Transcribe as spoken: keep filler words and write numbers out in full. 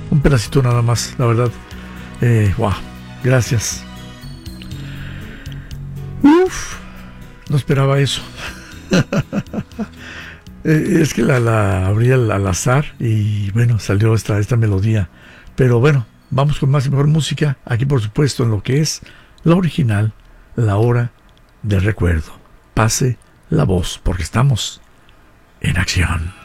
un pedacito nada más, la verdad. Eh, wow, gracias. Uf, no esperaba eso. eh, es que la, la abrí al, al azar y bueno, salió esta, esta melodía. Pero bueno, vamos con más y mejor música. Aquí, por supuesto, en lo que es la original, La Hora del Recuerdo. Pase la voz, porque estamos en acción.